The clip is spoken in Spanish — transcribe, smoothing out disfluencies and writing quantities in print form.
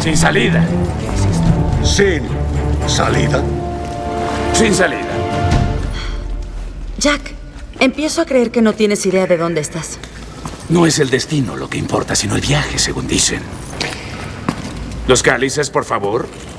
Sin salida. Sin salida. Sin salida. Jack, empiezo a creer que no tienes idea de dónde estás. No es el destino lo que importa, sino el viaje, según dicen. Los cálices, por favor.